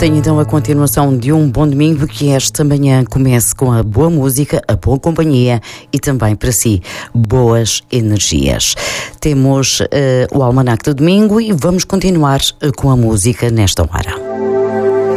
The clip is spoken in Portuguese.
Tenho então a continuação de um bom domingo, que esta manhã comece com a boa música, a boa companhia e também para si, boas energias. Temos o Almanac do domingo e vamos continuar com a música nesta hora.